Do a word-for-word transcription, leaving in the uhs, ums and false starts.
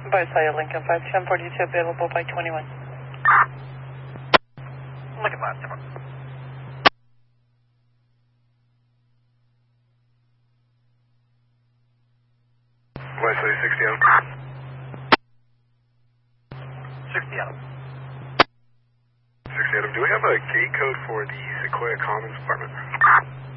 By Saya Lincoln five ten forty-two available by twenty-one. Lincoln five ten. By Saya sixty Adam. sixty Adam. sixty Adam, do we have a gate code for the Sequoia Commons apartment?